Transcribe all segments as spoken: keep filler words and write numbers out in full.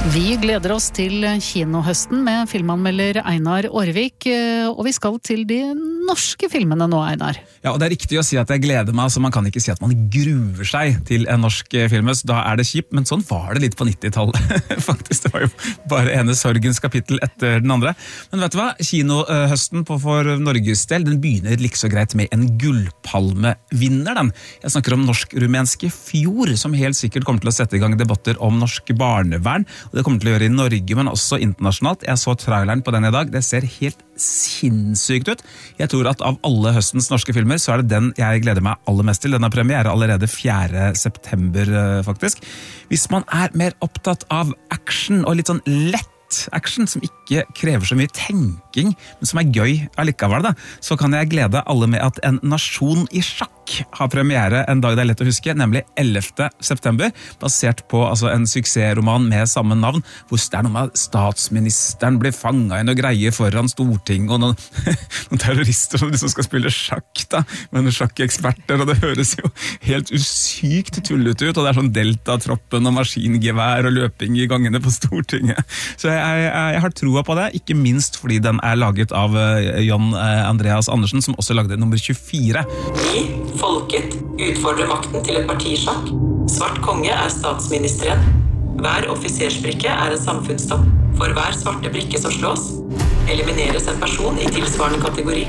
Vi gleder oss til kinohøsten med filmanmelder Einar Aarvik, og vi skal til de norske filmene nå, Einar. Ja, og det er riktig å si at jeg gleder meg, så man kan ikke si at man gruer seg til en norsk filmhøst. Da er det kjipt, men sånn var det litt på nittitallet, faktisk. Det var jo bare ene sorgens kapittel etter den andre. Men vet du hva? Kinohøsten på for Norges del, den begynner like så greit med en gullpalmevinner, den. Jeg snakker om norsk-rumenske Fjord, som helt sikkert kommer til å sette i gang debatter om norsk barnevern, og det kommer til å gjøre i Norge, men også internasjonalt. Jeg så traileren på den i dag. Det ser helt sinnssykt ut. Jeg tror at av alle høstens norske filmer, så er det den jeg gleder meg aller mest til. Den har premiere allerede fjerde september, faktisk. Hvis man er mer opptatt av action og litt sånn lett action, som ikke krever så mye tenking, men som er gøy allikevel, da, så kan jeg glede alle med at En nasjon i sjakk har premiere en dag det er lett å huske, nemlig ellevte september, basert på altså, en suksessroman med samme navn, hvor det er noe med statsministeren blir fanget i noe greier foran Stortinget, og noen, noen terrorister som liksom skal spille sjakk, da, med noen sjakkeksperter, og det høres jo helt usykt tullete ut, og det er sånn deltatroppen og maskingevær og løping i gangene på Stortinget. Så jeg, jeg, jeg har troa på det, ikke minst fordi den er laget av John Andreas Andersen, som også lagde nummer tjuefire. Vi, folket, utfordrer makten til et partisjakk. Svart konge er statsministeren. Hver offisersbrikke er en samfunnstopp. For hver svarte brikke som slås, elimineres en person i tilsvarende kategori.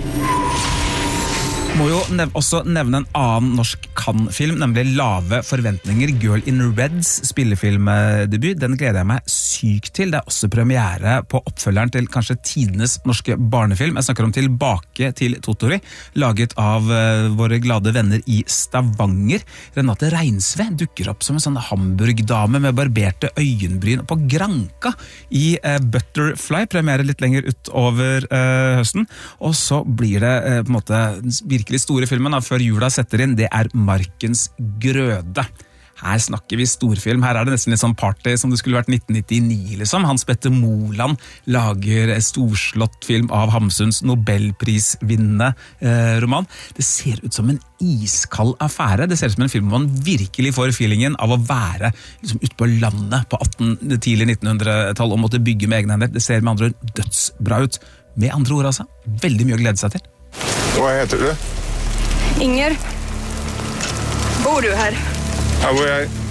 Må jo nev- også nevne en annen norsk Cannes-film, nemlig Lave forventninger, Girl in Reds spillefilmdebut. Den gleder jeg meg sykt til. Det er også premiere på oppfølgeren til kanskje tidenes norske barnefilm. Jeg snakker om Tilbake til Totori, laget av uh, våre glade venner i Stavanger. Renate Reinsve dukker opp som en sånn hamburgdame med barberte øyenbryn på Granka i uh, Butterfly, premiere litt lenger utover uh, høsten. Og så blir det uh, på en måte virkelig store filmen da, før jula setter inn, det er Markens grøde. Her snakker vi storfilm, her er det nesten litt sånn party som det skulle vært nitten nittini liksom. Hans Petter Moland lager en storslått film av Hamsuns Nobelprisvinnende eh, roman. Det ser ut som en iskald affære, det ser ut som en film hvor man virkelig får feelingen av å være liksom, ute på landet på atten, tidlig nittenhundretall og måtte bygge med egne hender. Det ser med andre ord dødsbra ut. Med andre ord altså, veldig mye å glede seg til. Hva heter du? Inger. Bor du her? Her bor jeg.